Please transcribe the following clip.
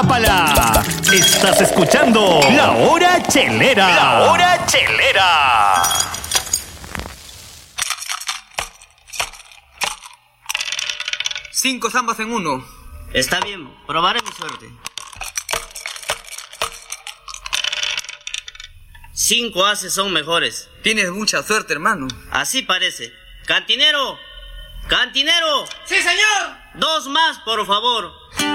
tápala. Estás escuchando La Hora Chelera. La Hora Chelera. Cinco zambas en uno. Está bien, probaré mi suerte. 5 ases son mejores. Tienes mucha suerte, hermano. Así parece. ¡Cantinero! ¡Cantinero! ¡Sí, señor! 2 más, por favor.